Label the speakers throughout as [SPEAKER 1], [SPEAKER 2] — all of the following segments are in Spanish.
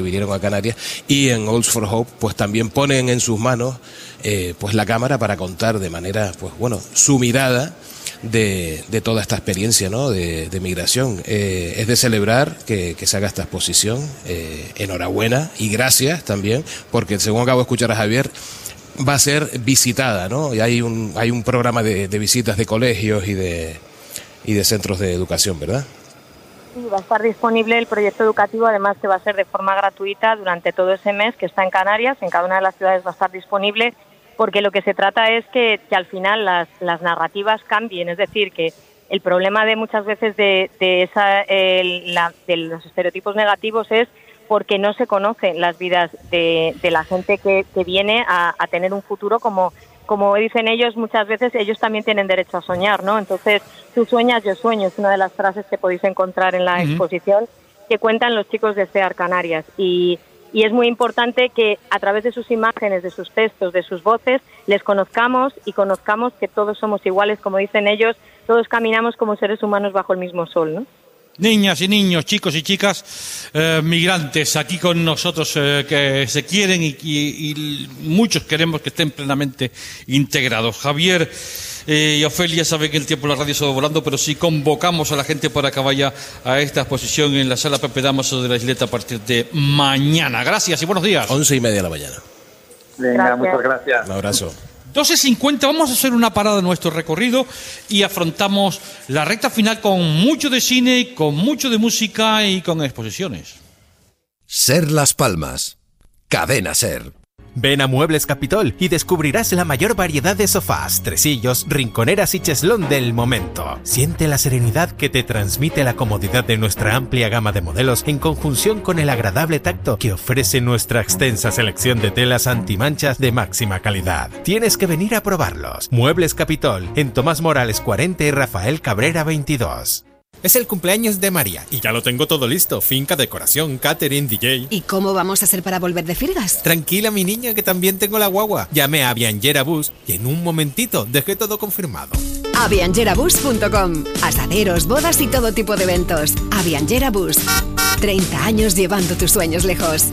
[SPEAKER 1] vinieron a Canarias, y en Olds for Hope pues también ponen en sus manos pues la cámara para contar de manera, pues bueno, su mirada de toda esta experiencia, ¿no?, de migración. Es de celebrar que se haga esta exposición. Enhorabuena y gracias también, porque según acabo de escuchar a Javier, va a ser visitada, ¿no? Y hay un programa de visitas de colegios y de centros de educación, ¿verdad?
[SPEAKER 2] Sí, va a estar disponible el proyecto educativo, además que va a ser de forma gratuita durante todo ese mes que está en Canarias. En cada una de las ciudades va a estar disponible, porque lo que se trata es que al final las narrativas cambien. Es decir, que el problema de muchas veces de los estereotipos negativos es porque no se conocen las vidas de la gente que viene a tener un futuro como dicen ellos. Muchas veces ellos también tienen derecho a soñar, ¿no? Entonces, tú sueñas, yo sueño, es una de las frases que podéis encontrar en la exposición que cuentan los chicos de CEAR Canarias. Y es muy importante que a través de sus imágenes, de sus textos, de sus voces, les conozcamos y conozcamos que todos somos iguales, como dicen ellos, todos caminamos como seres humanos bajo el mismo sol, ¿no?
[SPEAKER 3] Niñas y niños, chicos y chicas, migrantes aquí con nosotros que se quieren y muchos queremos que estén plenamente integrados. Javier y Ofelia, saben que el tiempo en la radio se va volando, pero sí convocamos a la gente para que vaya a esta exposición en la Sala Pepe Dámaso de la Isleta a partir de mañana. Gracias y buenos días.
[SPEAKER 1] 11:30 de la mañana.
[SPEAKER 4] Venga, muchas gracias.
[SPEAKER 1] Un abrazo.
[SPEAKER 3] 12:50, vamos a hacer una parada en nuestro recorrido y afrontamos la recta final con mucho de cine, con mucho de música y con exposiciones.
[SPEAKER 5] Ser Las Palmas. Cadena Ser.
[SPEAKER 6] Ven a Muebles Capitol y descubrirás la mayor variedad de sofás, tresillos, rinconeras y cheslón del momento. Siente la serenidad que te transmite la comodidad de nuestra amplia gama de modelos en conjunción con el agradable tacto que ofrece nuestra extensa selección de telas antimanchas de máxima calidad. Tienes que venir a probarlos. Muebles Capitol, en Tomás Morales 40 y Rafael Cabrera 22.
[SPEAKER 7] Es el cumpleaños de María y ya lo tengo todo listo. Finca, decoración, catering, DJ.
[SPEAKER 8] ¿Y cómo vamos a hacer para volver de Firgas?
[SPEAKER 7] Tranquila, mi niña, que también tengo la guagua. Llamé a Avianjera Bus y en un momentito dejé todo confirmado.
[SPEAKER 8] Avianjerabus.com. Asaderos, bodas y todo tipo de eventos. Avianjera Bus. 30 años llevando tus sueños lejos.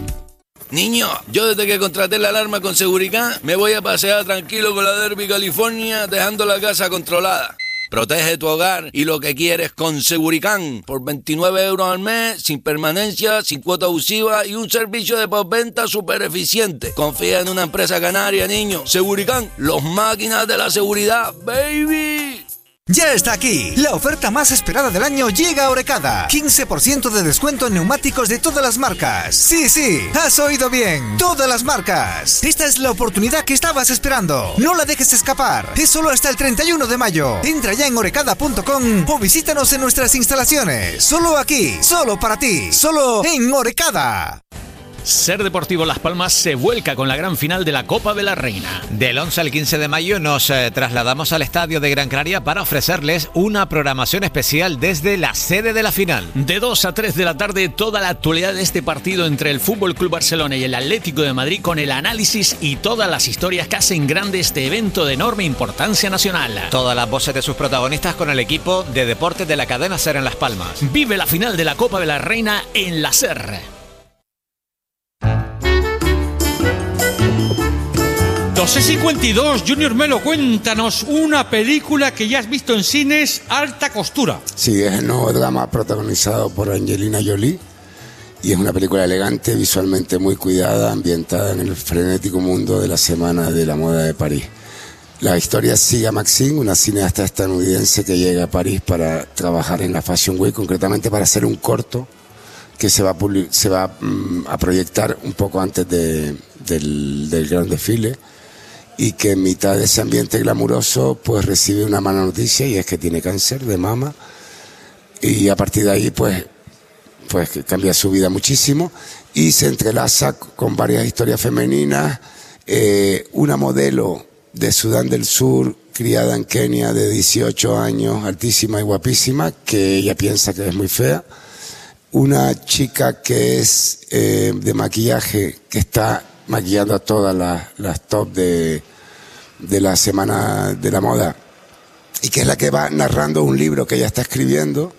[SPEAKER 9] Niño, yo desde que contraté la alarma con Seguricán me voy a pasear tranquilo con la Derby California, dejando la casa controlada. Protege tu hogar y lo que quieres con Seguricán por 29 euros al mes, sin permanencia, sin cuota abusiva y un servicio de postventa súper eficiente. Confía en una empresa canaria, niño. Seguricán, los máquinas de la seguridad, baby.
[SPEAKER 10] Ya está aquí. La oferta más esperada del año llega a Orecada. 15% de descuento en neumáticos de todas las marcas. Sí, has oído bien. Todas las marcas. Esta es la oportunidad que estabas esperando. No la dejes escapar. Es solo hasta el 31 de mayo. Entra ya en orecada.com o visítanos en nuestras instalaciones. Solo aquí. Solo para ti. Solo en Orecada.
[SPEAKER 11] Ser Deportivo Las Palmas se vuelca con la gran final de la Copa de la Reina.
[SPEAKER 12] Del 11 al 15 de mayo nos trasladamos al estadio de Gran Canaria para ofrecerles una programación especial desde la sede de la final.
[SPEAKER 11] De 2 a 3 de la tarde, toda la actualidad de este partido entre el FC Barcelona y el Atlético de Madrid, con el análisis y todas las historias que hacen grande este evento de enorme importancia nacional.
[SPEAKER 12] Todas las voces de sus protagonistas con el equipo de deportes de la cadena SER en Las Palmas.
[SPEAKER 11] Vive la final de la Copa de la Reina en la SER.
[SPEAKER 3] 12:52, Junior Melo, cuéntanos una película que ya has visto en cines, Alta Costura.
[SPEAKER 13] Sí, es el nuevo drama protagonizado por Angelina Jolie y es una película elegante, visualmente muy cuidada, ambientada en el frenético mundo de la Semana de la Moda de París. La historia sigue a Maxine, una cineasta estadounidense que llega a París para trabajar en la Fashion Week, concretamente para hacer un corto que se va a proyectar un poco antes del gran desfile, y que en mitad de ese ambiente glamuroso pues recibe una mala noticia, y es que tiene cáncer de mama, y a partir de ahí pues cambia su vida muchísimo y se entrelaza con varias historias femeninas. Una modelo de Sudán del Sur, criada en Kenia, de 18 años, altísima y guapísima, que ella piensa que es muy fea. Una chica que es de maquillaje, que está maquillando a todas las top de la Semana de la Moda, y que es la que va narrando un libro que ella está escribiendo,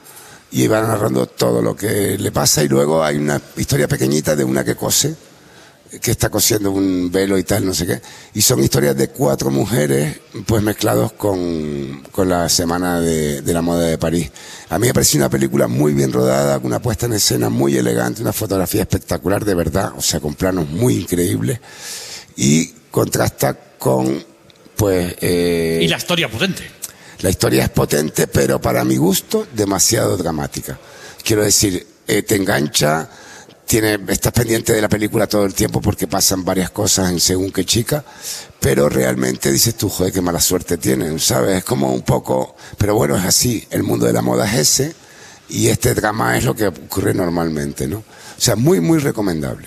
[SPEAKER 13] y va narrando todo lo que le pasa, y luego hay una historia pequeñita de una que cose, que está cosiendo un velo y tal, no sé qué, y son historias de 4 mujeres pues mezclados con la semana de la moda de París. A mí me pareció una película muy bien rodada, con una puesta en escena muy elegante, una fotografía espectacular de verdad, o sea, con planos muy increíbles, y contrasta con pues
[SPEAKER 3] y la historia potente.
[SPEAKER 13] La historia es potente, pero para mi gusto demasiado dramática. Quiero decir, te engancha, estás pendiente de la película todo el tiempo porque pasan varias cosas en según qué chica, pero realmente dices tú, joder, qué mala suerte tienen, ¿sabes? Es como un poco, pero bueno, es así, el mundo de la moda es ese, y este drama es lo que ocurre normalmente, ¿no? O sea, muy, muy recomendable.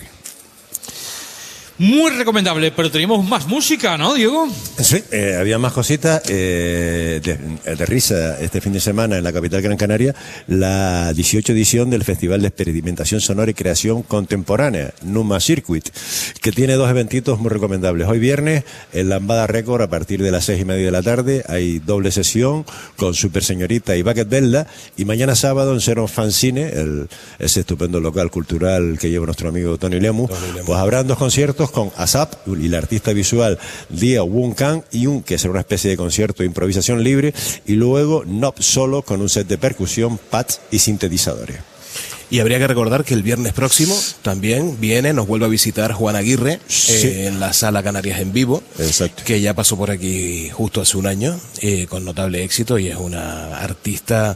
[SPEAKER 3] Muy recomendable, pero teníamos más música, ¿no, Diego?
[SPEAKER 14] Sí, había más cositas. Aterriza este fin de semana en la capital Gran Canaria la 18 edición del Festival de Experimentación Sonora y Creación Contemporánea, Numa Circuit, que tiene 2 eventitos muy recomendables. Hoy viernes, en Lambada Record, a partir de las 6:30 de la tarde, hay doble sesión con Super Señorita y Bucket Bella, y mañana sábado en Cero Fanzine, ese estupendo local cultural que lleva nuestro amigo Tony Lemus, pues habrán 2 conciertos con ASAP y la artista visual Dia Wun Kang, que será una especie de concierto de improvisación libre, y luego Nob solo con un set de percusión, pads y sintetizadores.
[SPEAKER 1] Y habría que recordar que el viernes próximo también nos vuelve a visitar Juan Aguirre, sí, en la Sala Canarias en Vivo. Exacto. Que ya pasó por aquí justo hace un año, con notable éxito, y es una artista,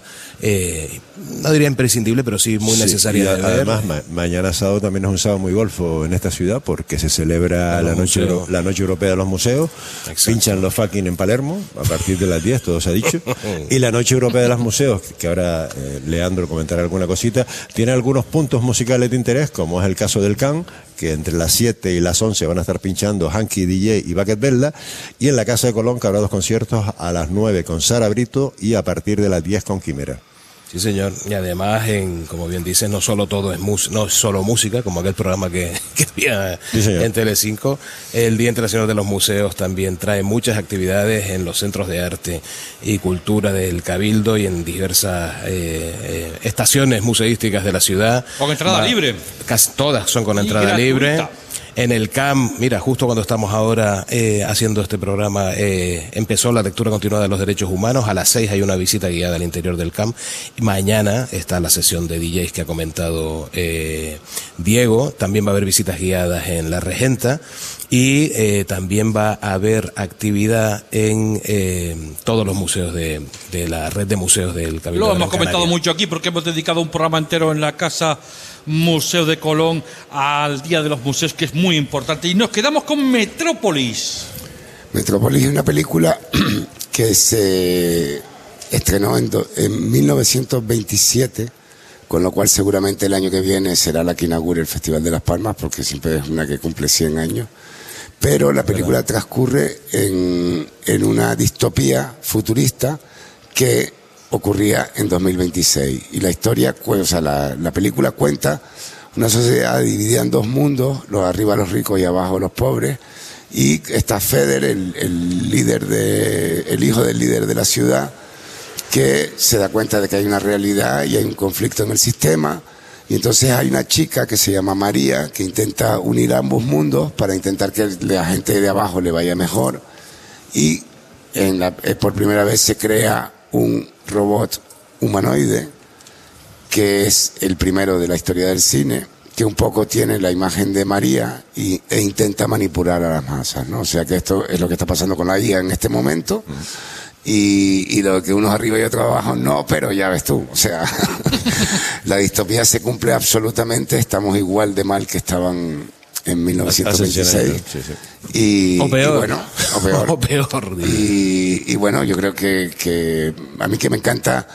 [SPEAKER 1] no diría imprescindible, pero sí muy necesaria de ver.
[SPEAKER 14] Además, mañana sábado también es un sábado muy golfo en esta ciudad, porque se celebra la noche europea de los museos. Exacto. Pinchan los fucking en Palermo, a partir de las 10, todo se ha dicho. Y la noche europea de los museos, que ahora Leandro comentará alguna cosita, tiene algunos puntos musicales de interés, como es el caso del Can, que entre las 7 y las 11 van a estar pinchando Hanky DJ y Bucket Bella, y en la Casa de Colón, que habrá 2 conciertos a las 9 con Sara Brito y a partir de las 10 con Quimera.
[SPEAKER 1] Sí, señor. Y además, como bien dices, no solo todo es no es solo música, como aquel programa que había en Telecinco. El Día Internacional de los Museos también trae muchas actividades en los centros de arte y cultura del Cabildo y en diversas estaciones museísticas de la ciudad.
[SPEAKER 3] Con entrada libre.
[SPEAKER 1] Casi todas son con entrada libre. En el CAM, mira, justo cuando estamos ahora haciendo este programa, empezó la lectura continuada de los derechos humanos. A las 6 hay una visita guiada al interior del CAM. Mañana está la sesión de DJs que ha comentado Diego. También va a haber visitas guiadas en La Regenta. Y también va a haber actividad en todos los museos de la red de museos del Cabildo.
[SPEAKER 3] Lo hemos comentado mucho aquí porque hemos dedicado un programa entero en la Casa Museo de Colón al Día de los Museos, que es muy importante. Y nos quedamos con Metrópolis.
[SPEAKER 13] Metrópolis es una película que se estrenó en 1927, con lo cual seguramente el año que viene será la que inaugure el Festival de Las Palmas, porque siempre es una que cumple 100 años. Pero la película transcurre en una distopía futurista que ocurría en 2026. Y la historia, la película cuenta una sociedad dividida en 2 mundos, los arriba los ricos y abajo los pobres, y está Feder, el hijo del líder de la ciudad, que se da cuenta de que hay una realidad y hay un conflicto en el sistema. Y entonces hay una chica que se llama María, que intenta unir ambos mundos para intentar que la gente de abajo le vaya mejor. Y por primera vez se crea un robot humanoide, que es el primero de la historia del cine, que un poco tiene la imagen de María e intenta manipular a las masas, ¿no? O sea que esto es lo que está pasando con la IA en este momento. Y lo que unos arriba y otros abajo no, pero ya ves tú, o sea, la distopía se cumple absolutamente, estamos igual de mal que estaban en 1926. Sí.
[SPEAKER 1] O peor.
[SPEAKER 13] Y bueno, o peor. Y bueno, yo creo que a mí que me encanta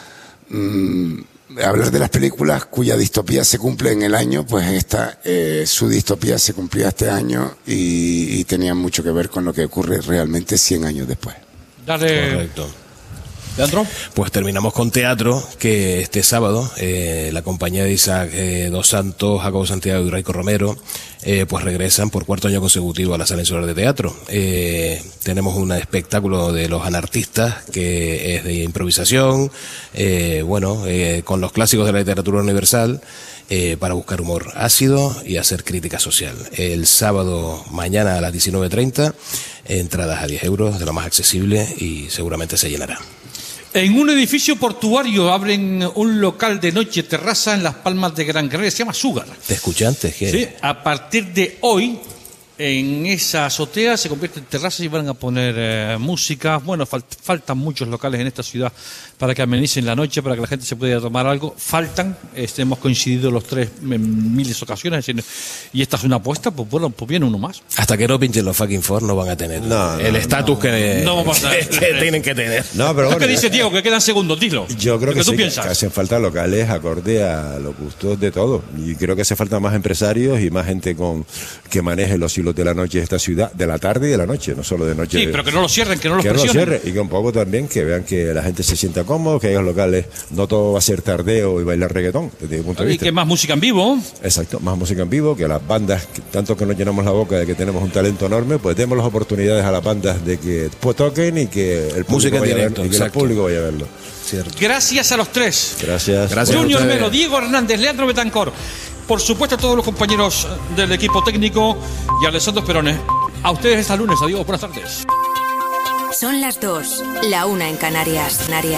[SPEAKER 13] hablar de las películas cuya distopía se cumple en el año, pues su distopía se cumplía este año y tenía mucho que ver con lo que ocurre realmente 100 años después.
[SPEAKER 3] Dale.
[SPEAKER 1] Correcto.
[SPEAKER 3] ¿Leandro?
[SPEAKER 1] Pues terminamos con teatro, que este sábado la compañía de Isaac Dos Santos, Jacobo Santiago y Raico Romero pues regresan por cuarto año consecutivo a la Sala Insular de Teatro. Tenemos un espectáculo de los anartistas que es de improvisación, con los clásicos de la literatura universal, para buscar humor ácido y hacer crítica social. El sábado mañana a las 19:30, entradas a 10 euros, de lo más accesible, y seguramente se llenará.
[SPEAKER 3] En un edificio portuario abren un local de noche terraza en Las Palmas de Gran Canaria, se llama Sugar.
[SPEAKER 1] ¿Te escuché antes? ¿Qué?
[SPEAKER 3] Sí, a partir de hoy, en esa azotea se convierte en terraza y van a poner música. Bueno, faltan muchos locales en esta ciudad para que amenicen la noche, para que la gente se pueda tomar algo. Faltan, hemos coincidido los tres en miles de ocasiones, y esta es una apuesta, pues bueno, pues viene uno más.
[SPEAKER 1] Hasta que no pinchen los fucking Four no van a tener el estatus que tienen que tener.
[SPEAKER 14] No, pero
[SPEAKER 3] bueno, ¿qué dice Diego? Que quedan segundos, dilo.
[SPEAKER 14] Yo creo que
[SPEAKER 3] tú
[SPEAKER 14] sí,
[SPEAKER 3] piensas.
[SPEAKER 14] que hacen falta locales acorde a los gustos de todos. Y creo que hace falta más empresarios y más gente que maneje los hilos de la noche de esta ciudad, de la tarde y de la noche, no solo de noche.
[SPEAKER 3] Sí, pero que no lo cierren, que no los
[SPEAKER 14] presionen.
[SPEAKER 3] Que no lo cierren.
[SPEAKER 14] Y que un poco también que vean que la gente se sienta cómodo, que hay locales, no todo va a ser tardeo y bailar reggaetón, desde mi punto de vista.
[SPEAKER 3] Y que más música en vivo.
[SPEAKER 14] Exacto, más música en vivo, que las bandas, tanto que nos llenamos la boca de que tenemos un talento enorme, pues demos las oportunidades a las bandas de que toquen y que el público vaya a verlo, y que el público vaya a verlo.
[SPEAKER 1] Cierto.
[SPEAKER 3] Gracias a los tres.
[SPEAKER 14] Gracias.
[SPEAKER 3] Junior Melo, Diego Hernández, Leandro Betancor. Por supuesto a todos los compañeros del equipo técnico y a Alessandro Perone. A ustedes hasta lunes. Adiós, buenas tardes.
[SPEAKER 15] Son las 2, la 1 en Canarias.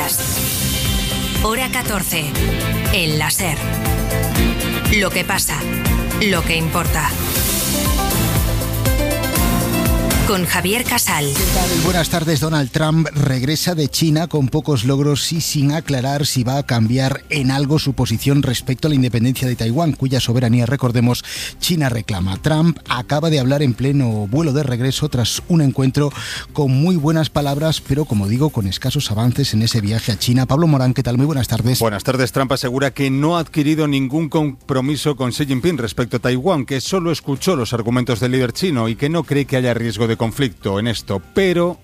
[SPEAKER 15] Hora 14, en la SER. Lo que pasa, lo que importa. Con Javier Casal.
[SPEAKER 16] ¿Qué tal? Buenas tardes. Donald Trump regresa de China con pocos logros y sin aclarar si va a cambiar en algo su posición respecto a la independencia de Taiwán, cuya soberanía, recordemos, China reclama. Trump acaba de hablar en pleno vuelo de regreso tras un encuentro con muy buenas palabras, pero como digo, con escasos avances en ese viaje a China. Pablo Morán, ¿qué tal? Muy buenas tardes.
[SPEAKER 17] Buenas tardes. Trump asegura que no ha adquirido ningún compromiso con Xi Jinping respecto a Taiwán, que solo escuchó los argumentos del líder chino y que no cree que haya riesgo de conflicto en esto, pero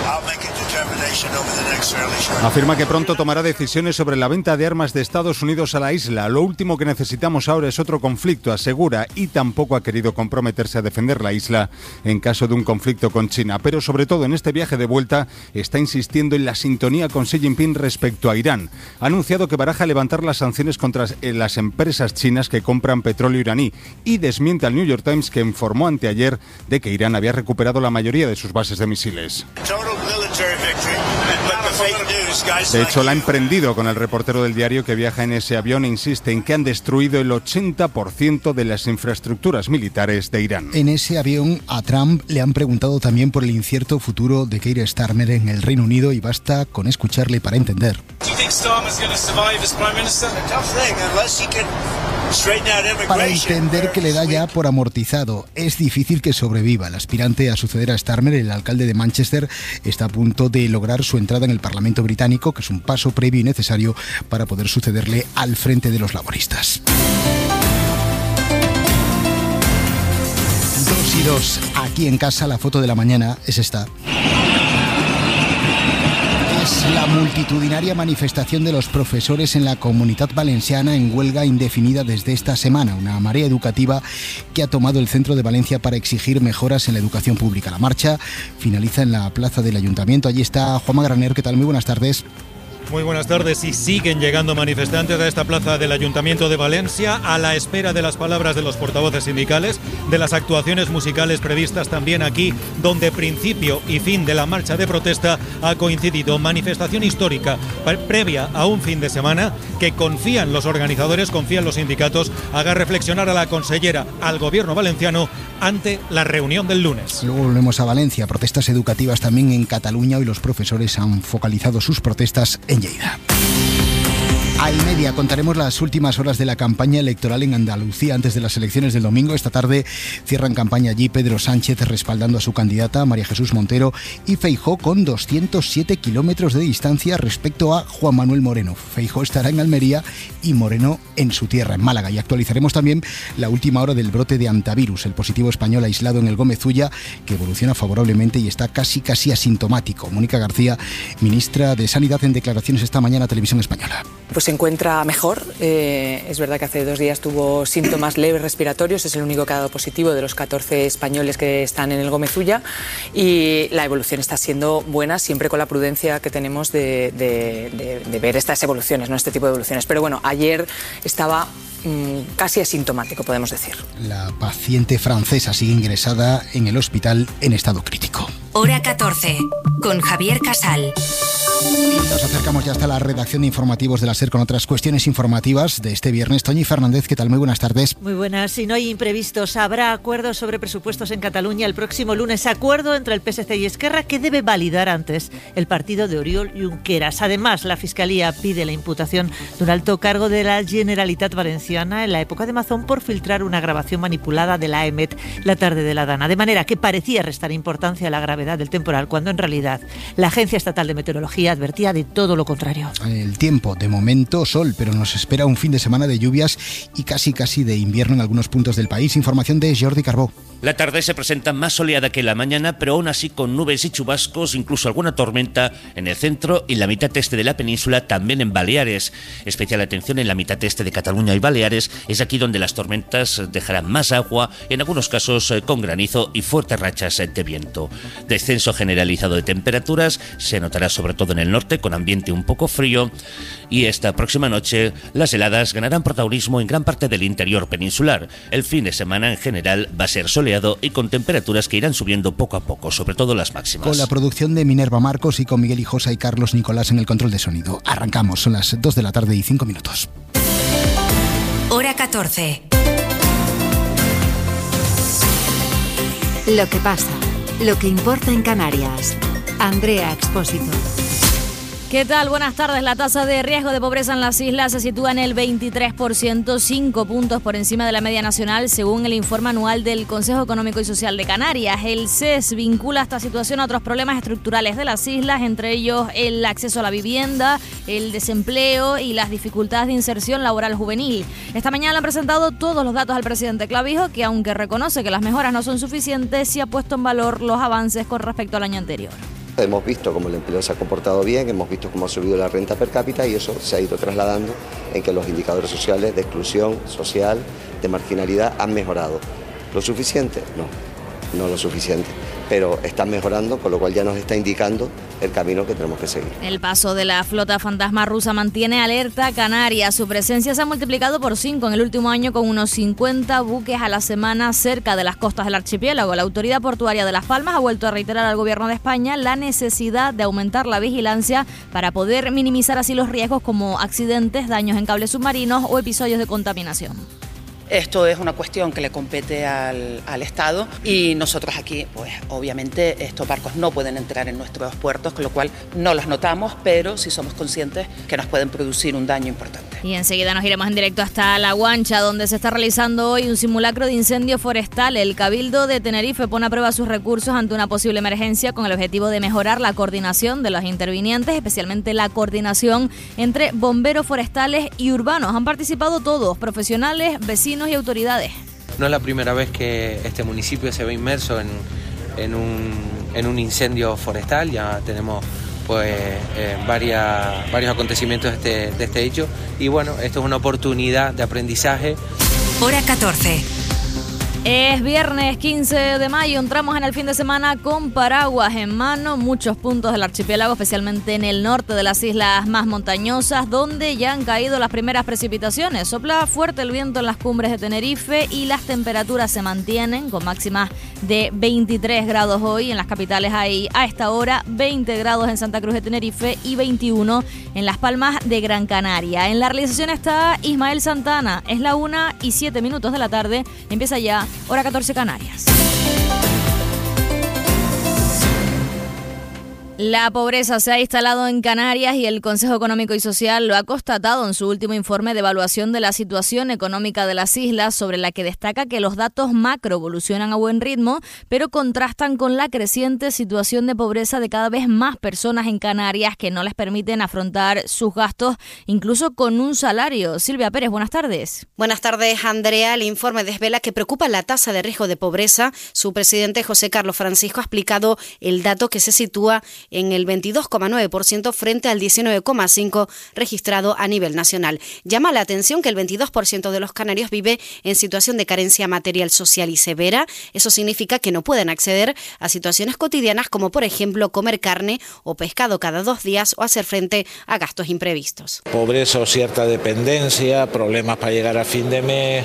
[SPEAKER 17] afirma que pronto tomará decisiones sobre la venta de armas de Estados Unidos a la isla. Lo último que necesitamos ahora es otro conflicto, asegura, y tampoco ha querido comprometerse a defender la isla en caso de un conflicto con China. Pero sobre todo en este viaje de vuelta está insistiendo en la sintonía con Xi Jinping respecto a Irán. Ha anunciado que baraja levantar las sanciones contra las empresas chinas que compran petróleo iraní y desmiente al New York Times, que informó anteayer de que Irán había recuperado la mayoría de sus bases de misiles. De hecho, la ha emprendido con el reportero del diario que viaja en ese avión e insiste en que han destruido el 80% de las infraestructuras militares de Irán.
[SPEAKER 16] En ese avión a Trump le han preguntado también por el incierto futuro de Keir Starmer en el Reino Unido y basta con escucharle para entender. Para entender que le da ya por amortizado. Es difícil que sobreviva. El aspirante a suceder a Starmer, el alcalde de Manchester, está a punto de lograr su entrada en el Parlamento británico, que es un paso previo y necesario para poder sucederle al frente de los laboristas. 2:02. Aquí en casa la foto de la mañana es esta. La multitudinaria manifestación de los profesores en la Comunitat Valenciana en huelga indefinida desde esta semana, una marea educativa que ha tomado el centro de Valencia para exigir mejoras en la educación pública. La marcha finaliza en la plaza del Ayuntamiento. Allí está Juanma Graner. ¿Qué tal? Muy buenas tardes.
[SPEAKER 18] Muy buenas tardes. Y siguen llegando manifestantes a esta plaza del Ayuntamiento de Valencia a la espera de las palabras de los portavoces sindicales, de las actuaciones musicales previstas también aquí, donde principio y fin de la marcha de protesta ha coincidido. Manifestación histórica previa a un fin de semana que confían los organizadores, confían los sindicatos, haga reflexionar a la consellera, al gobierno valenciano ante la reunión del lunes.
[SPEAKER 16] Luego volvemos a Valencia. Protestas educativas también en Cataluña. Hoy los profesores han focalizado sus protestas en Lleida. A 1:30 contaremos las últimas horas de la campaña electoral en Andalucía antes de las elecciones del domingo. Esta tarde cierran campaña allí Pedro Sánchez respaldando a su candidata María Jesús Montero y Feijóo con 207 kilómetros de distancia respecto a Juan Manuel Moreno. Feijóo estará en Almería y Moreno en su tierra, en Málaga. Y actualizaremos también la última hora del brote de hantavirus, el positivo español aislado en el Gómez Ulla, que evoluciona favorablemente y está casi asintomático. Mónica García, ministra de Sanidad, en declaraciones esta mañana a Televisión Española.
[SPEAKER 19] Pues se encuentra mejor. Es verdad que hace 2 días tuvo síntomas leves respiratorios, es el único que ha dado positivo de los 14 españoles que están en el Gómez Ulla, y la evolución está siendo buena, siempre con la prudencia que tenemos de ver estas evoluciones, no este tipo de evoluciones. Pero bueno, ayer estaba casi asintomático, podemos decir.
[SPEAKER 16] La paciente francesa sigue ingresada en el hospital en estado crítico.
[SPEAKER 15] Hora 14, con Javier Casal.
[SPEAKER 16] Y nos acercamos ya hasta la redacción de informativos de la SER con otras cuestiones informativas de este viernes. Toñi Fernández, ¿qué tal? Muy buenas tardes.
[SPEAKER 20] Muy buenas. Si no hay imprevistos, habrá acuerdos sobre presupuestos en Cataluña el próximo lunes. Acuerdo entre el PSC y Esquerra que debe validar antes el partido de Oriol Junqueras. Además, la Fiscalía pide la imputación de un alto cargo de la Generalitat Valenciana en la época de Mazón por filtrar una grabación manipulada de la EMET la tarde de la Dana. De manera que parecía restar importancia a la gravedad del temporal, cuando en realidad la Agencia Estatal de Meteorología advertía de todo lo contrario.
[SPEAKER 16] El tiempo, de momento sol, pero nos espera un fin de semana de lluvias y casi de invierno en algunos puntos del país. Información de Jordi Carbó.
[SPEAKER 21] La tarde se presenta más soleada que la mañana, pero aún así con nubes y chubascos, incluso alguna tormenta en el centro y la mitad este de la península, también en Baleares. Especial atención en la mitad este de Cataluña y Baleares, es aquí donde las tormentas dejarán más agua, en algunos casos con granizo y fuertes rachas de viento. Descenso generalizado de temperaturas, se notará sobre todo en el norte, con ambiente un poco frío, y esta próxima noche las heladas ganarán protagonismo en gran parte del interior peninsular. El fin de semana en general va a ser soleado y con temperaturas que irán subiendo poco a poco, sobre todo las máximas.
[SPEAKER 16] Con la producción de Minerva Marcos y con Miguel Hijosa y Carlos Nicolás en el control de sonido. Arrancamos, son las 2 de la tarde y 5 minutos.
[SPEAKER 15] Hora 14.
[SPEAKER 8] Lo que pasa, lo que importa en Canarias. Andrea Expósito.
[SPEAKER 22] ¿Qué tal? Buenas tardes. La tasa de riesgo de pobreza en las islas se sitúa en el 23%, 5 puntos por encima de la media nacional, según el informe anual del Consejo Económico y Social de Canarias. El CES vincula esta situación a otros problemas estructurales de las islas, entre ellos el acceso a la vivienda, el desempleo y las dificultades de inserción laboral juvenil. Esta mañana le han presentado todos los datos al presidente Clavijo, que aunque reconoce que las mejoras no son suficientes, sí ha puesto en valor los avances con respecto al año anterior.
[SPEAKER 23] Hemos visto cómo el empleo se ha comportado bien, hemos visto cómo ha subido la renta per cápita y eso se ha ido trasladando en que los indicadores sociales de exclusión social, de marginalidad han mejorado. ¿Lo suficiente? No lo suficiente, pero están mejorando, con lo cual ya nos está indicando el camino que tenemos que seguir.
[SPEAKER 22] El paso de la flota fantasma rusa mantiene alerta a Canarias. Su presencia se ha multiplicado por 5 en el último año, con unos 50 buques a la semana cerca de las costas del archipiélago. La autoridad portuaria de Las Palmas ha vuelto a reiterar al gobierno de España la necesidad de aumentar la vigilancia para poder minimizar así los riesgos como accidentes, daños en cables submarinos o episodios de contaminación.
[SPEAKER 24] Esto es una cuestión que le compete al Estado y nosotros aquí, pues obviamente estos barcos no pueden entrar en nuestros puertos, con lo cual no los notamos, pero sí somos conscientes que nos pueden producir un daño importante.
[SPEAKER 22] Y enseguida nos iremos en directo hasta La Guancha, donde se está realizando hoy un simulacro de incendio forestal. El Cabildo de Tenerife pone a prueba sus recursos ante una posible emergencia con el objetivo de mejorar la coordinación de los intervinientes, especialmente la coordinación entre bomberos forestales y urbanos. Han participado todos, profesionales, vecinos y autoridades.
[SPEAKER 25] No es la primera vez que este municipio se ve inmerso en un incendio forestal. Ya tenemos varios acontecimientos de este hecho y bueno, esto es una oportunidad de aprendizaje.
[SPEAKER 15] Hora 14.
[SPEAKER 22] Es viernes 15 de mayo, entramos en el fin de semana con paraguas en mano. Muchos puntos del archipiélago, especialmente en el norte de las islas más montañosas, donde ya han caído las primeras precipitaciones. Sopla fuerte el viento en las cumbres de Tenerife y las temperaturas se mantienen con máximas de 23 grados hoy. En las capitales hay a esta hora 20 grados en Santa Cruz de Tenerife y 21 en Las Palmas de Gran Canaria. En la realización está Ismael Santana. Es la 1:07 de la tarde. Empieza ya Hora 14 Canarias. La pobreza se ha instalado en Canarias y el Consejo Económico y Social lo ha constatado en su último informe de evaluación de la situación económica de las islas, sobre la que destaca que los datos macro evolucionan a buen ritmo, pero contrastan con la creciente situación de pobreza de cada vez más personas en Canarias que no les permiten afrontar sus gastos, incluso con un salario. Silvia Pérez, buenas tardes.
[SPEAKER 2] Buenas tardes, Andrea. El informe desvela que preocupa la tasa de riesgo de pobreza. Su presidente, José Carlos Francisco, ha explicado el dato que se sitúa en el 22,9% frente al 19,5% registrado a nivel nacional. Llama la atención que el 22% de los canarios vive en situación de carencia material, social y severa. Eso significa que no pueden acceder a situaciones cotidianas como, por ejemplo, comer carne o pescado cada 2 días o hacer frente a gastos imprevistos.
[SPEAKER 4] Pobreza o cierta dependencia, problemas para llegar a fin de mes,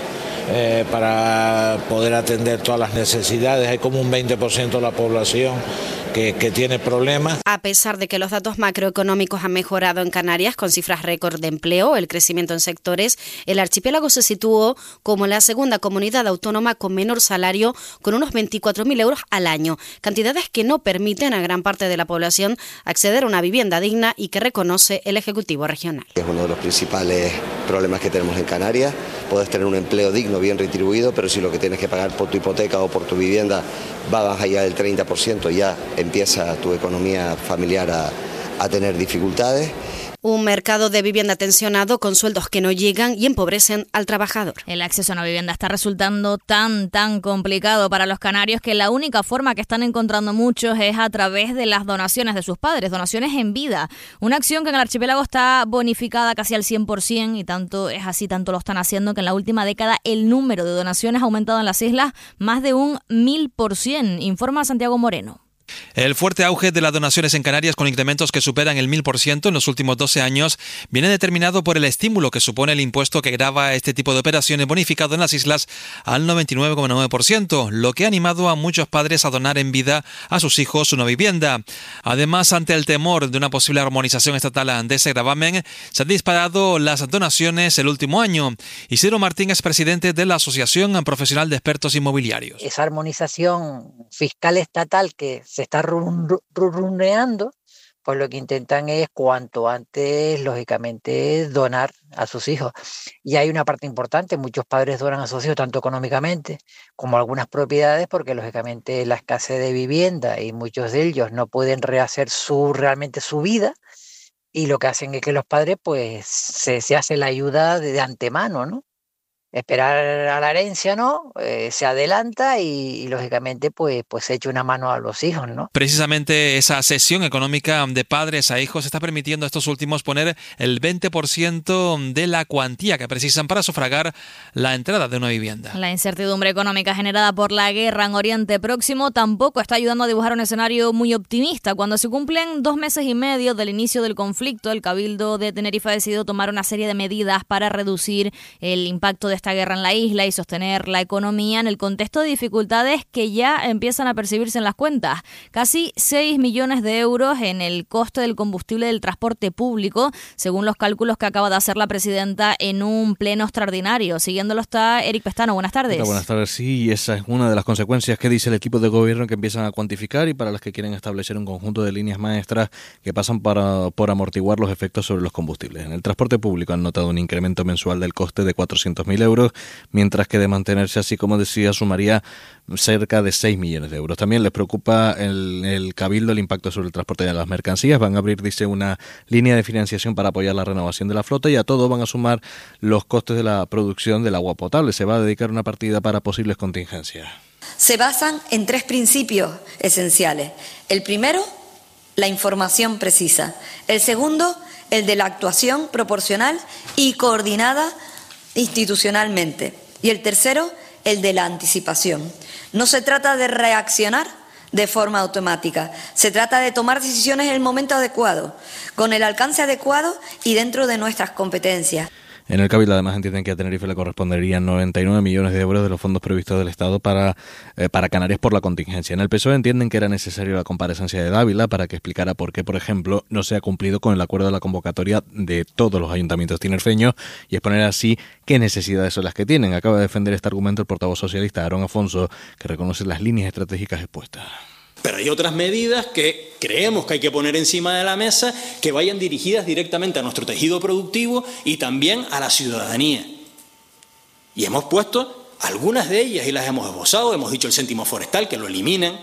[SPEAKER 4] para poder atender todas las necesidades. Hay como un 20% de la población que tiene problemas.
[SPEAKER 2] A pesar de que los datos macroeconómicos han mejorado en Canarias con cifras récord de empleo, el crecimiento en sectores, el archipiélago se situó como la segunda comunidad autónoma con menor salario, con unos 24.000 euros al año, cantidades que no permiten a gran parte de la población acceder a una vivienda digna y que reconoce el Ejecutivo Regional.
[SPEAKER 23] Es uno de los principales problemas que tenemos en Canarias. Puedes tener un empleo digno, bien retribuido, pero si lo que tienes que pagar por tu hipoteca o por tu vivienda va más allá del 30%, ya empieza tu economía familiar a tener dificultades.
[SPEAKER 2] Un mercado de vivienda tensionado con sueldos que no llegan y empobrecen al trabajador.
[SPEAKER 22] El acceso a una vivienda está resultando tan complicado para los canarios que la única forma que están encontrando muchos es a través de las donaciones de sus padres, donaciones en vida. Una acción que en el archipiélago está bonificada casi al 100% y tanto es así, tanto lo están haciendo que en la última década el número de donaciones ha aumentado en las islas más de un 1000%, informa Santiago Moreno.
[SPEAKER 5] El fuerte auge de las donaciones en Canarias, con incrementos que superan el 1000% en los últimos 12 años, viene determinado por el estímulo que supone el impuesto que grava este tipo de operaciones, bonificado en las islas al 99,9%, lo que ha animado a muchos padres a donar en vida a sus hijos una vivienda. Además, ante el temor de una posible armonización estatal de ese gravamen, se han disparado las donaciones el último año. Isidro Martín es presidente de la Asociación Profesional de Expertos Inmobiliarios.
[SPEAKER 6] Esa armonización fiscal estatal que se está runeando, pues lo que intentan es cuanto antes, lógicamente, donar a sus hijos. Y hay una parte importante, muchos padres donan a sus hijos tanto económicamente como algunas propiedades, porque lógicamente la escasez de vivienda y muchos de ellos no pueden rehacer realmente su vida, y lo que hacen es que los padres pues se hace la ayuda de antemano, ¿no? Esperar a la herencia, ¿no? Se adelanta y lógicamente pues se echa una mano a los hijos, ¿no?
[SPEAKER 5] Precisamente esa cesión económica de padres a hijos está permitiendo a estos últimos poner el 20% de la cuantía que precisan para sufragar la entrada de una vivienda.
[SPEAKER 22] La incertidumbre económica generada por la guerra en Oriente Próximo tampoco está ayudando a dibujar un escenario muy optimista. Cuando se cumplen 2 meses y medio del inicio del conflicto, el Cabildo de Tenerife ha decidido tomar una serie de medidas para reducir el impacto de esta guerra en la isla y sostener la economía en el contexto de dificultades que ya empiezan a percibirse en las cuentas. Casi 6 millones de euros en el coste del combustible del transporte público, según los cálculos que acaba de hacer la presidenta en un pleno extraordinario. Siguiéndolo está Eric Pestano. Buenas tardes.
[SPEAKER 7] Hola, buenas tardes. Sí, esa es una de las consecuencias que dice el equipo de gobierno, que empiezan a cuantificar y para las que quieren establecer un conjunto de líneas maestras que pasan por amortiguar los efectos sobre los combustibles. En el transporte público han notado un incremento mensual del coste de 400.000 euros, mientras que de mantenerse así, como decía, sumaría cerca de 6 millones de euros. También les preocupa el Cabildo el impacto sobre el transporte de las mercancías. Van a abrir, dice, una línea de financiación para apoyar la renovación de la flota, y a todo van a sumar los costes de la producción del agua potable. Se va a dedicar una partida para posibles contingencias.
[SPEAKER 26] Se basan en 3 principios esenciales. El primero, la información precisa. El segundo, el de la actuación proporcional y coordinada institucionalmente. Y el tercero, el de la anticipación. No se trata de reaccionar de forma automática, se trata de tomar decisiones en el momento adecuado, con el alcance adecuado y dentro de nuestras competencias.
[SPEAKER 7] En el Cabildo además entienden que a Tenerife le corresponderían 99 millones de euros de los fondos previstos del Estado para Canarias por la contingencia. En el PSOE entienden que era necesario la comparecencia de Dávila para que explicara por qué, por ejemplo, no se ha cumplido con el acuerdo de la convocatoria de todos los ayuntamientos tinerfeños, y exponer así qué necesidades son las que tienen. Acaba de defender este argumento el portavoz socialista Aarón Afonso, que reconoce las líneas estratégicas expuestas.
[SPEAKER 1] Pero hay otras medidas que creemos que hay que poner encima de la mesa que vayan dirigidas directamente a nuestro tejido productivo y también a la ciudadanía. Y hemos puesto algunas de ellas y las hemos esbozado. Hemos dicho el céntimo forestal, que lo eliminen.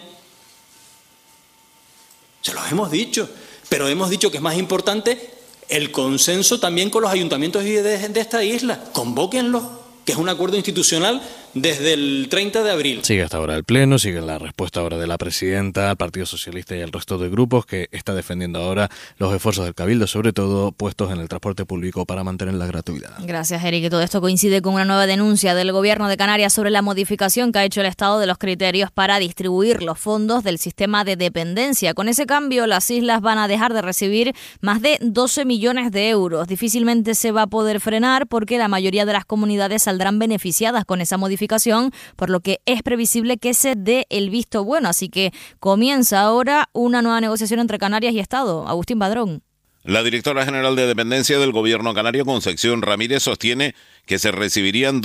[SPEAKER 1] Se los hemos dicho. Pero hemos dicho que es más importante el consenso también con los ayuntamientos de esta isla. Convóquenlos, que es un acuerdo institucional desde el 30 de abril.
[SPEAKER 7] Sigue hasta ahora el Pleno, sigue la respuesta ahora de la Presidenta, al Partido Socialista y al resto de grupos que está defendiendo ahora los esfuerzos del Cabildo, sobre todo puestos en el transporte público para mantener la gratuidad.
[SPEAKER 22] Gracias, Eric. Todo esto coincide con una nueva denuncia del Gobierno de Canarias sobre la modificación que ha hecho el Estado de los criterios para distribuir los fondos del sistema de dependencia. Con ese cambio, las islas van a dejar de recibir más de 12 millones de euros. Difícilmente se va a poder frenar porque la mayoría de las comunidades saldrán beneficiadas con esa modificación, por lo que es previsible que se dé el visto bueno. Así que comienza ahora una nueva negociación entre Canarias y Estado. Agustín Padrón.
[SPEAKER 9] La directora general de Dependencia del Gobierno canario, Concepción Ramírez, sostiene que se recibirían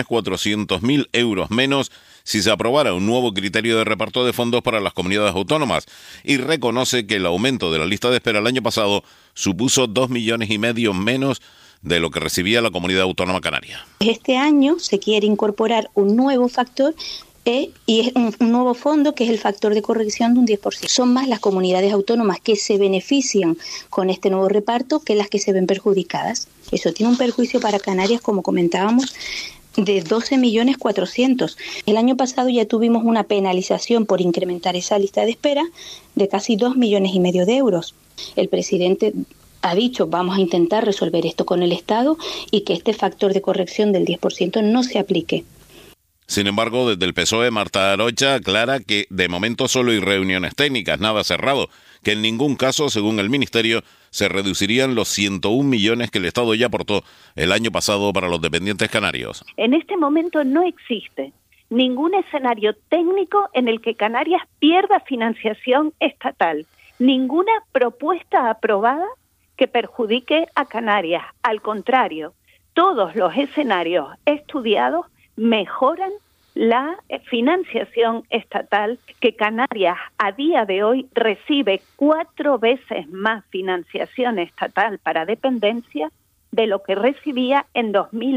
[SPEAKER 9] 12.400.000 euros menos si se aprobara un nuevo criterio de reparto de fondos para las comunidades autónomas, y reconoce que el aumento de la lista de espera el año pasado supuso 2,5 millones menos de lo que recibía la comunidad autónoma canaria.
[SPEAKER 10] Este año se quiere incorporar un nuevo factor y es un nuevo fondo, que es el factor de corrección de un 10%. Son más las comunidades autónomas que se benefician con este nuevo reparto que las que se ven perjudicadas. Eso tiene un perjuicio para Canarias, como comentábamos, de 12.400.000. El año pasado ya tuvimos una penalización por incrementar esa lista de espera de casi 2,5 millones de euros. El presidente ha dicho, vamos a intentar resolver esto con el Estado y que este factor de corrección del 10% no se aplique.
[SPEAKER 9] Sin embargo, desde el PSOE, Marta Arocha aclara que de momento solo hay reuniones técnicas, nada cerrado, que en ningún caso, según el Ministerio, se reducirían los 101 millones que el Estado ya aportó el año pasado para los dependientes canarios.
[SPEAKER 11] En este momento no existe ningún escenario técnico en el que Canarias pierda financiación estatal, ninguna propuesta aprobada que perjudique a Canarias. Al contrario, todos los escenarios estudiados mejoran la financiación estatal, que Canarias a día de hoy recibe 4 veces más financiación estatal para dependencia de lo que recibía en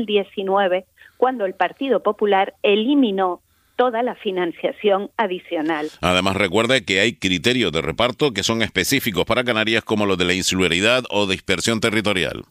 [SPEAKER 11] 2019, cuando el Partido Popular eliminó toda la financiación adicional.
[SPEAKER 9] Además, recuerde que hay criterios de reparto que son específicos para Canarias, como los de la insularidad o dispersión territorial.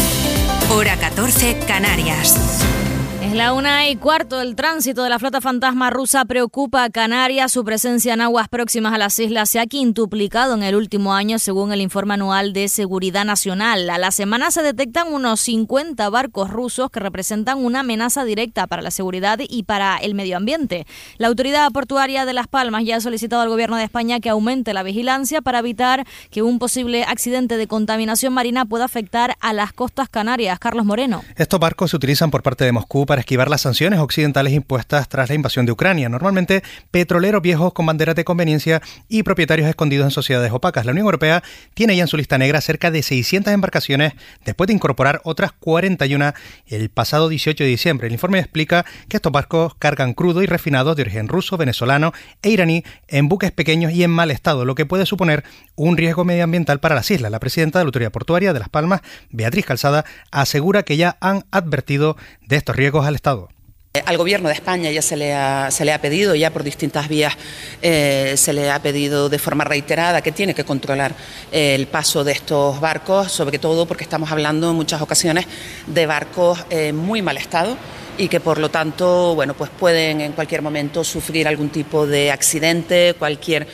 [SPEAKER 15] Hora 14, Canarias.
[SPEAKER 22] Es la 1:15. El tránsito de la flota fantasma rusa preocupa a Canarias. Su presencia en aguas próximas a las islas se ha quintuplicado en el último año, según el informe anual de Seguridad Nacional. A la semana se detectan unos 50 barcos rusos que representan una amenaza directa para la seguridad y para el medio ambiente. La autoridad portuaria de Las Palmas ya ha solicitado al Gobierno de España que aumente la vigilancia para evitar que un posible accidente de contaminación marina pueda afectar a las costas canarias. Carlos Moreno.
[SPEAKER 12] Estos barcos se utilizan por parte de Moscú para esquivar las sanciones occidentales impuestas tras la invasión de Ucrania. Normalmente petroleros viejos con banderas de conveniencia y propietarios escondidos en sociedades opacas. La Unión Europea tiene ya en su lista negra cerca de 600 embarcaciones después de incorporar otras 41 el pasado 18 de diciembre. El informe explica que estos barcos cargan crudo y refinados de origen ruso, venezolano e iraní en buques pequeños y en mal estado, lo que puede suponer un riesgo medioambiental para las islas. La presidenta de la Autoridad Portuaria de Las Palmas, Beatriz Calzada, asegura que ya han advertido de estos riesgos al Estado.
[SPEAKER 24] Al Gobierno de España ya se le ha pedido, ya por distintas vías se le ha pedido de forma reiterada que tiene que controlar el paso de estos barcos, sobre todo porque estamos hablando en muchas ocasiones de barcos muy mal estado y que por lo tanto, bueno, pues pueden en cualquier momento sufrir algún tipo de accidente, cualquier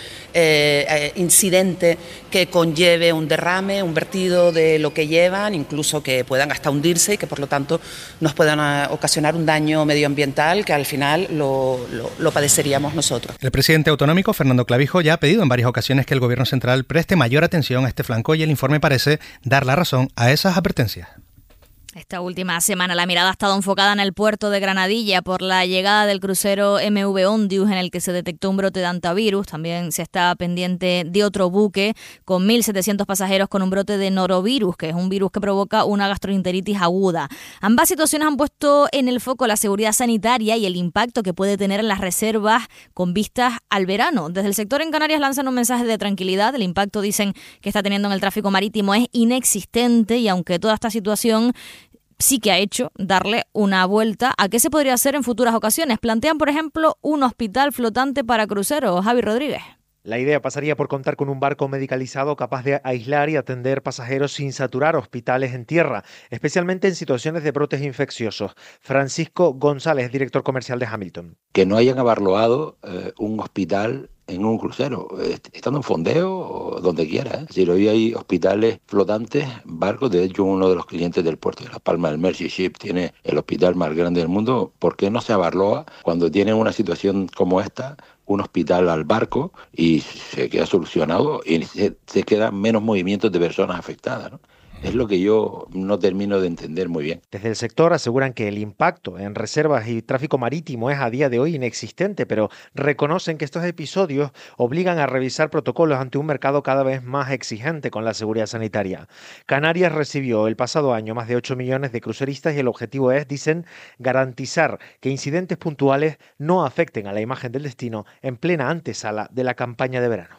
[SPEAKER 24] incidente que conlleve un derrame, un vertido de lo que llevan, incluso que puedan hasta hundirse y que por lo tanto nos puedan ocasionar un daño medioambiental que al final lo padeceríamos nosotros.
[SPEAKER 12] El presidente autonómico, Fernando Clavijo, ya ha pedido en varias ocasiones que el Gobierno central preste mayor atención a este flanco y el informe parece dar la razón a esas advertencias.
[SPEAKER 22] Esta última semana la mirada ha estado enfocada en el puerto de Granadilla por la llegada del crucero MV Ondius, en el que se detectó un brote de hantavirus. También se está pendiente de otro buque con 1.700 pasajeros con un brote de norovirus, que es un virus que provoca una gastroenteritis aguda. Ambas situaciones han puesto en el foco la seguridad sanitaria y el impacto que puede tener en las reservas con vistas al verano. Desde el sector en Canarias lanzan un mensaje de tranquilidad. El impacto, dicen, que está teniendo en el tráfico marítimo es inexistente, y aunque toda esta situación sí que ha hecho darle una vuelta a qué se podría hacer en futuras ocasiones. Plantean, por ejemplo, un hospital flotante para cruceros. Javi Rodríguez.
[SPEAKER 3] La idea pasaría por contar con un barco medicalizado capaz de aislar y atender pasajeros sin saturar hospitales en tierra, especialmente en situaciones de brotes infecciosos. Francisco González, director comercial de Hamilton.
[SPEAKER 13] Que no hayan abarroado un hospital en un crucero, estando en fondeo o donde quiera. Es decir, hoy hay hospitales flotantes, barcos. De hecho, uno de los clientes del puerto de Las Palmas, el Mercy Ship, tiene el hospital más grande del mundo. ¿Por qué no se abarroa cuando tienen una situación como esta, un hospital al barco, y se queda solucionado y se quedan menos movimientos de personas afectadas, ¿no? Es lo que yo no termino de entender muy bien.
[SPEAKER 3] Desde el sector aseguran que el impacto en reservas y tráfico marítimo es a día de hoy inexistente, pero reconocen que estos episodios obligan a revisar protocolos ante un mercado cada vez más exigente con la seguridad sanitaria. Canarias recibió el pasado año más de 8 millones de cruceristas y el objetivo es, dicen, garantizar que incidentes puntuales no afecten a la imagen del destino en plena antesala de la campaña de verano.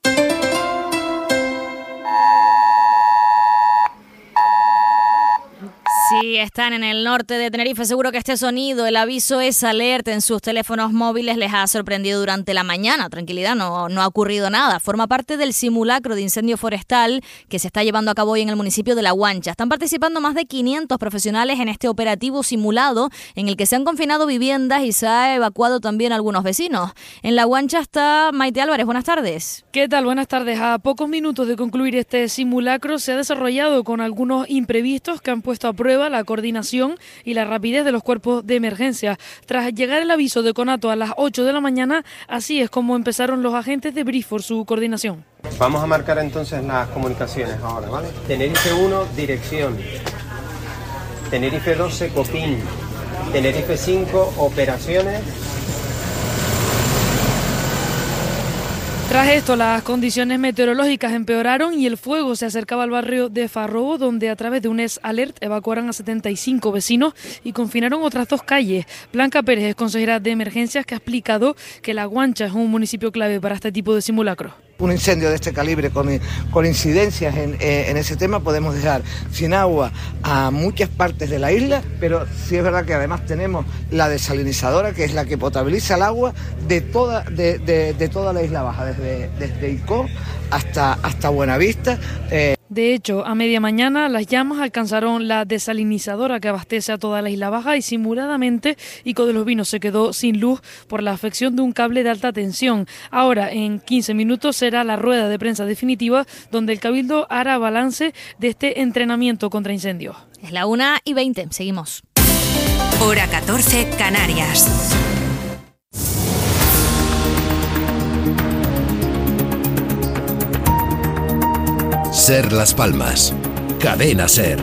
[SPEAKER 22] Si están en el norte de Tenerife, seguro que este sonido, el aviso es alerta en sus teléfonos móviles, les ha sorprendido durante la mañana. Tranquilidad, no ha ocurrido nada. Forma parte del simulacro de incendio forestal que se está llevando a cabo hoy en el municipio de La Guancha. Están participando más de 500 profesionales en este operativo simulado, en el que se han confinado viviendas y se ha evacuado también a algunos vecinos. En La Guancha está Maite Álvarez. Buenas tardes.
[SPEAKER 14] ¿Qué tal? Buenas tardes. A pocos minutos de concluir este simulacro, se ha desarrollado con algunos imprevistos que han puesto a prueba la coordinación y la rapidez de los cuerpos de emergencia. Tras llegar el aviso de Conato a las 8 de la mañana, así es como empezaron los agentes de Brifor su coordinación.
[SPEAKER 17] Vamos a marcar entonces las comunicaciones ahora, ¿vale? Tenerife 1, dirección. Tenerife 12, Copín. Tenerife 5, operaciones.
[SPEAKER 14] Tras esto, las condiciones meteorológicas empeoraron y el fuego se acercaba al barrio de Farrobo, donde a través de un alert evacuaron a 75 vecinos y confinaron otras 2 calles. Blanca Pérez es consejera de emergencias, que ha explicado que La Guancha es un municipio clave para este tipo de simulacros.
[SPEAKER 18] Un incendio de este calibre con incidencias en ese tema podemos dejar sin agua a muchas partes de la isla, pero sí es verdad que además tenemos la desalinizadora, que es la que potabiliza el agua de toda la Isla Baja, desde Icó hasta Buenavista.
[SPEAKER 14] De hecho, a media mañana las llamas alcanzaron la desalinizadora que abastece a toda la Isla Baja y simuladamente Ico de los Vinos se quedó sin luz por la afección de un cable de alta tensión. Ahora, en 15 minutos, será la rueda de prensa definitiva donde el Cabildo hará balance de este entrenamiento contra incendios.
[SPEAKER 22] Es la 1:20, seguimos.
[SPEAKER 15] Hora 14, Canarias.
[SPEAKER 19] Ser Las Palmas. Cadena Ser.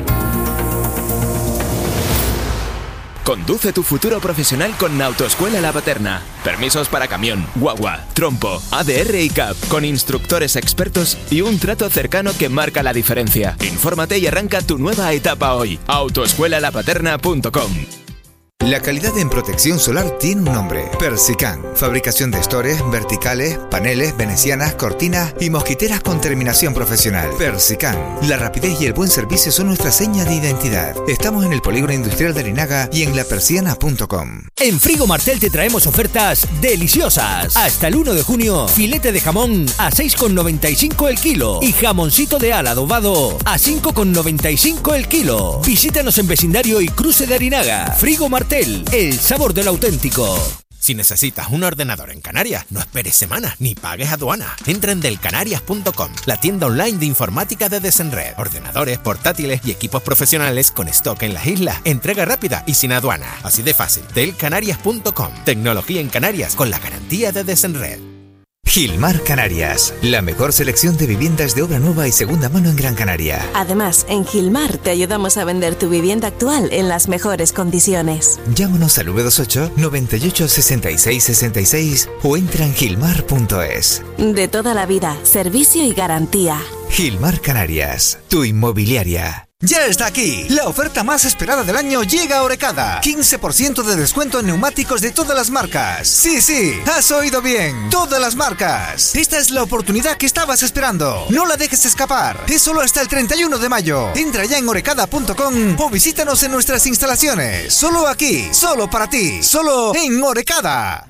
[SPEAKER 19] Conduce tu futuro profesional con Autoescuela La Paterna. Permisos para camión, guagua, trompo, ADR y CAP, con instructores expertos y un trato cercano que marca la diferencia. Infórmate y arranca tu nueva etapa hoy. Autoescuelalapaterna.com.
[SPEAKER 27] La calidad en protección solar tiene un nombre: Persican. Fabricación de estores, verticales, paneles, venecianas, cortinas y mosquiteras con terminación profesional. Persican. La rapidez y el buen servicio son nuestra seña de identidad. Estamos en el Polígono Industrial de Arinaga y en lapersiana.com.
[SPEAKER 28] En Frigo Martel te traemos ofertas deliciosas. Hasta el 1 de junio, filete de jamón a 6,95 el kilo y jamoncito de ala adobado a 5,95 el kilo. Visítanos en vecindario y cruce de Arinaga. Frigo Martel, el sabor del auténtico.
[SPEAKER 29] Si necesitas un ordenador en Canarias, no esperes semanas ni pagues aduana. Entra en delcanarias.com, la tienda online de informática de Desenred. Ordenadores, portátiles y equipos profesionales con stock en las islas. Entrega rápida y sin aduana. Así de fácil. Delcanarias.com. Tecnología en Canarias con la garantía de Desenred.
[SPEAKER 27] Gilmar Canarias, la mejor selección de viviendas de obra nueva y segunda mano en Gran Canaria.
[SPEAKER 2] Además, en Gilmar te ayudamos a vender tu vivienda actual en las mejores condiciones.
[SPEAKER 27] Llámanos al 928 98 66 66 o entra en gilmar.es.
[SPEAKER 2] De toda la vida, servicio y garantía.
[SPEAKER 27] Gilmar Canarias, tu inmobiliaria.
[SPEAKER 4] Ya está aquí. La oferta más esperada del año llega a Orecada. 15% de descuento en neumáticos de todas las marcas. Sí, has oído bien. Todas las marcas. Esta es la oportunidad que estabas esperando. No la dejes escapar. Es solo hasta el 31 de mayo. Entra ya en orecada.com o visítanos en nuestras instalaciones. Solo aquí, solo para ti, solo en Orecada.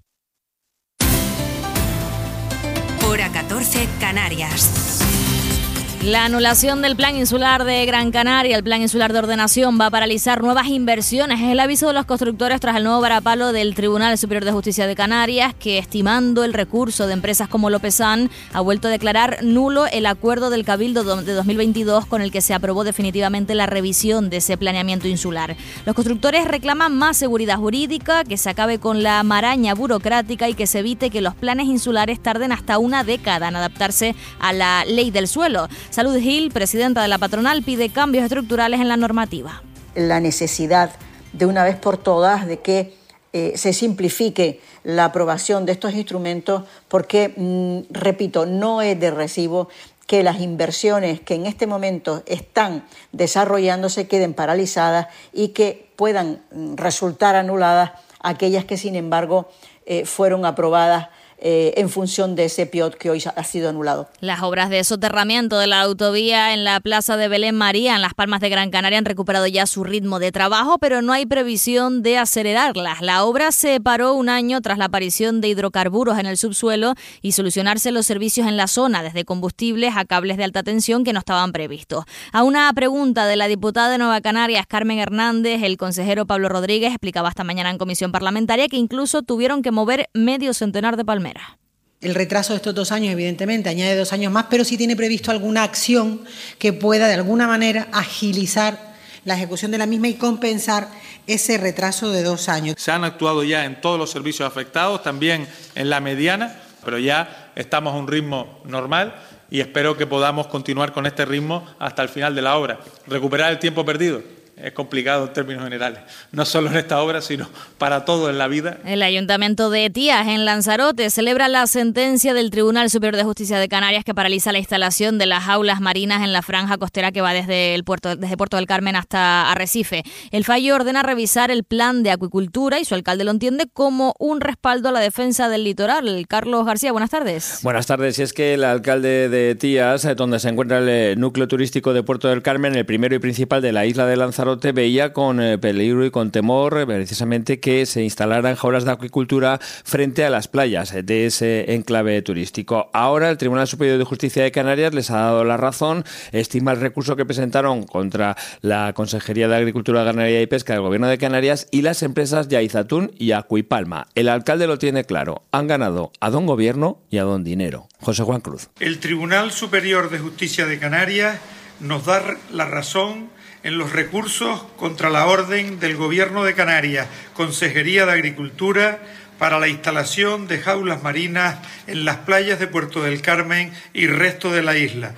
[SPEAKER 15] Hora 14, Canarias.
[SPEAKER 22] La anulación del Plan Insular de Gran Canaria, el Plan Insular de Ordenación, va a paralizar nuevas inversiones. Es el aviso de los constructores tras el nuevo varapalo del Tribunal Superior de Justicia de Canarias, que, estimando el recurso de empresas como Lopezán, ha vuelto a declarar nulo el acuerdo del Cabildo de 2022 con el que se aprobó definitivamente la revisión de ese planeamiento insular. Los constructores reclaman más seguridad jurídica, que se acabe con la maraña burocrática y que se evite que los planes insulares tarden hasta una década en adaptarse a la ley del suelo. Salud Gil, presidenta de la patronal, pide cambios estructurales en la normativa.
[SPEAKER 6] La necesidad de una vez por todas de que se simplifique la aprobación de estos instrumentos porque, repito, no es de recibo que las inversiones que en este momento están desarrollándose queden paralizadas y que puedan resultar anuladas aquellas que, sin embargo, fueron aprobadas en función de ese PIOT que hoy ha sido anulado.
[SPEAKER 22] Las obras de soterramiento de la autovía en la plaza de Belén María, en Las Palmas de Gran Canaria, han recuperado ya su ritmo de trabajo, pero no hay previsión de acelerarlas. La obra se paró un año tras la aparición de hidrocarburos en el subsuelo y solucionarse los servicios en la zona, desde combustibles a cables de alta tensión que no estaban previstos. A una pregunta de la diputada de Nueva Canarias, Carmen Hernández, el consejero Pablo Rodríguez explicaba esta mañana en comisión parlamentaria que incluso tuvieron que mover medio centenar de palmeras.
[SPEAKER 8] El retraso de estos 2 años, evidentemente, añade 2 años más, pero sí tiene previsto alguna acción que pueda, de alguna manera, agilizar la ejecución de la misma y compensar ese retraso de 2 años.
[SPEAKER 16] Se han actuado ya en todos los servicios afectados, también en la mediana, pero ya estamos a un ritmo normal y espero que podamos continuar con este ritmo hasta el final de la obra. Recuperar el tiempo perdido es complicado en términos generales, no solo en esta obra, sino para todo en la vida.
[SPEAKER 22] El Ayuntamiento de Tías, en Lanzarote, celebra la sentencia del Tribunal Superior de Justicia de Canarias que paraliza la instalación de las jaulas marinas en la franja costera que va desde Puerto del Carmen hasta Arrecife. El fallo ordena revisar el plan de acuicultura y su alcalde lo entiende como un respaldo a la defensa del litoral. Carlos García, buenas tardes.
[SPEAKER 20] Buenas tardes. Y es que el alcalde de Tías, donde se encuentra el núcleo turístico de Puerto del Carmen, el primero y principal de la isla de Lanzarote, veía con peligro y con temor precisamente que se instalaran jaulas de acuicultura frente a las playas de ese enclave turístico. Ahora el Tribunal Superior de Justicia de Canarias les ha dado la razón, estima el recurso que presentaron contra la Consejería de Agricultura, Ganadería y Pesca del Gobierno de Canarias y las empresas Yaizatún y Acuipalma. El alcalde lo tiene claro, han ganado a don Gobierno y a don Dinero. José Juan Cruz.
[SPEAKER 21] El Tribunal Superior de Justicia de Canarias nos da la razón en los recursos contra la orden del Gobierno de Canarias, Consejería de Agricultura, para la instalación de jaulas marinas en las playas de Puerto del Carmen y resto de la isla,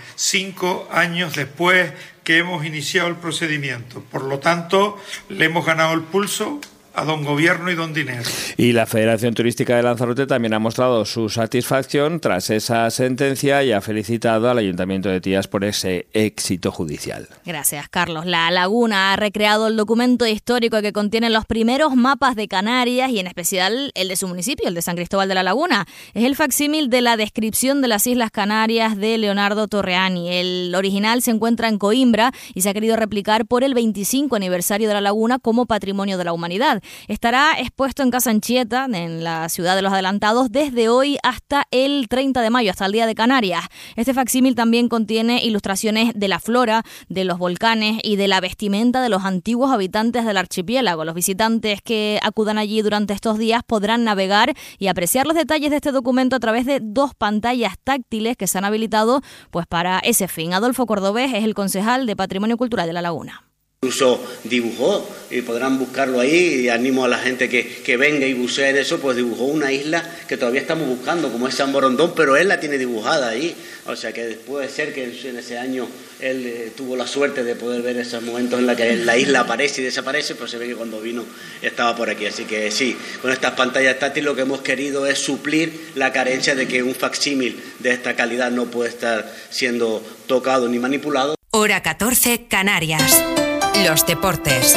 [SPEAKER 21] 5 años después que hemos iniciado el procedimiento. Por lo tanto, le hemos ganado el pulso a don Gobierno y don Dinero.
[SPEAKER 20] Y la Federación Turística de Lanzarote también ha mostrado su satisfacción tras esa sentencia y ha felicitado al Ayuntamiento de Tías por ese éxito judicial.
[SPEAKER 22] Gracias, Carlos. La Laguna ha recreado el documento histórico que contiene los primeros mapas de Canarias y en especial el de su municipio, el de San Cristóbal de la Laguna. Es el facsímil de la descripción de las Islas Canarias de Leonardo Torreani. El original se encuentra en Coimbra y se ha querido replicar por el 25 aniversario de la Laguna como Patrimonio de la Humanidad. Estará expuesto en Casa Anchieta, en la Ciudad de los Adelantados, desde hoy hasta el 30 de mayo, hasta el Día de Canarias. Este facsímil también contiene ilustraciones de la flora, de los volcanes y de la vestimenta de los antiguos habitantes del archipiélago. Los visitantes que acudan allí durante estos días podrán navegar y apreciar los detalles de este documento a través de 2 pantallas táctiles que se han habilitado pues para ese fin. Adolfo Cordobés es el concejal de Patrimonio Cultural de La Laguna.
[SPEAKER 1] Incluso dibujó, y podrán buscarlo ahí, y animo a la gente que venga y bucee en eso, pues dibujó una isla que todavía estamos buscando, como es San Borondón, pero él la tiene dibujada ahí. O sea que puede ser que en ese año él tuvo la suerte de poder ver esos momentos en los que la isla aparece y desaparece, pero se ve que cuando vino estaba por aquí. Así que sí, con estas pantallas táctiles lo que hemos querido es suplir la carencia de que un facsímil de esta calidad no puede estar siendo tocado ni manipulado.
[SPEAKER 15] Hora 14, Canarias. Los deportes.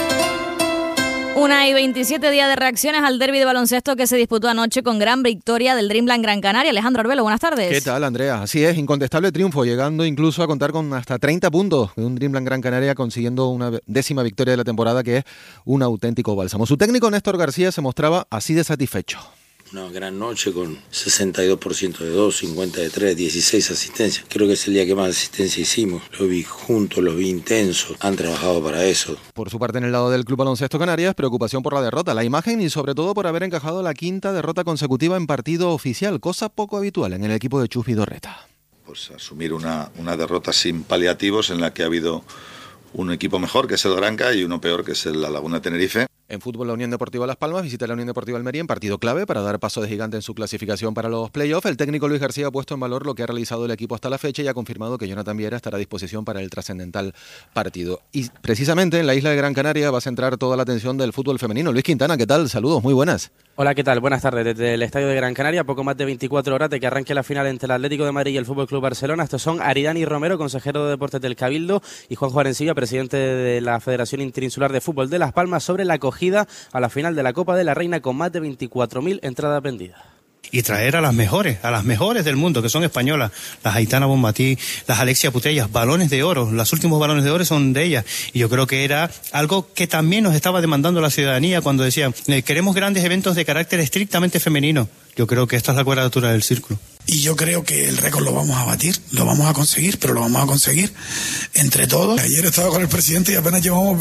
[SPEAKER 22] 1:27 días de reacciones al derbi de baloncesto que se disputó anoche con gran victoria del Dreamland Gran Canaria. Alejandro Arbelo, buenas tardes.
[SPEAKER 5] ¿Qué tal, Andrea? Así es, incontestable triunfo, llegando incluso a contar con hasta 30 puntos de un Dreamland Gran Canaria, consiguiendo una 10ª victoria de la temporada, que es un auténtico bálsamo. Su técnico, Néstor García, se mostraba así de satisfecho.
[SPEAKER 7] Una gran noche con 62% de 2, 50 de 3, 16 asistencias. Creo que es el día que más asistencia hicimos. Lo vi juntos, lo vi intensos. Han trabajado para eso.
[SPEAKER 5] Por su parte, en el lado del Club Baloncesto Canarias, preocupación por la derrota, la imagen y sobre todo por haber encajado la 5ª derrota consecutiva en partido oficial, cosa poco habitual en el equipo de Chus Vidorreta.
[SPEAKER 9] Pues asumir una derrota sin paliativos en la que ha habido un equipo mejor, que es el Granca, y uno peor, que es el La Laguna Tenerife.
[SPEAKER 5] En fútbol, la Unión Deportiva Las Palmas visita la Unión Deportiva Almería en partido clave para dar paso de gigante en su clasificación para los playoffs. El técnico Luis García ha puesto en valor lo que ha realizado el equipo hasta la fecha y ha confirmado que Jonathan Viera estará a disposición para el trascendental partido. Y precisamente en la isla de Gran Canaria va a centrar toda la atención del fútbol femenino. Luis Quintana, ¿qué tal? Saludos, muy buenas.
[SPEAKER 10] Hola, ¿qué tal? Buenas tardes. Desde el Estadio de Gran Canaria, poco más de 24 horas de que arranque la final entre el Atlético de Madrid y el Fútbol Club Barcelona. Estos son Aridani Romero, consejero de Deportes del Cabildo, y Juanjo Arencibia, presidente de la Federación Interinsular de Fútbol de Las Palmas, sobre la acogida a la final de la Copa de la Reina con más de 24.000 entradas vendidas.
[SPEAKER 11] Y traer a las mejores del mundo, que son españolas, las Aitana Bonmatí, las Alexia Putellas, balones de oro, los últimos balones de oro son de ellas, y yo creo que era algo que también nos estaba demandando la ciudadanía cuando decían, queremos grandes eventos de carácter estrictamente femenino. Yo creo que esta es la cuadratura del círculo.
[SPEAKER 23] Y yo creo que el récord lo vamos a batir, lo vamos a conseguir, pero lo vamos a conseguir entre todos. Ayer estaba con el presidente y apenas llevamos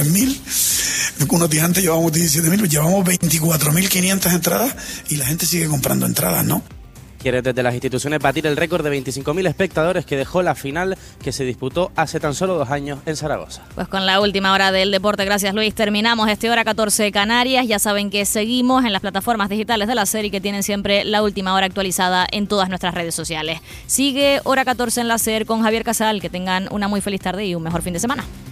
[SPEAKER 23] 23.000, unos días antes llevamos 17.000, llevamos 24.500 entradas y la gente sigue comprando entradas, ¿no?
[SPEAKER 10] Quiere desde las instituciones batir el récord de 25.000 espectadores que dejó la final que se disputó hace tan solo 2 años en Zaragoza.
[SPEAKER 22] Pues con la última hora del deporte, gracias Luis, terminamos Hora 14 Canarias. Ya saben que seguimos en las plataformas digitales de la SER y que tienen siempre la última hora actualizada en todas nuestras redes sociales. Sigue Hora 14 en la SER con Javier Casal. Que tengan una muy feliz tarde y un mejor fin de semana.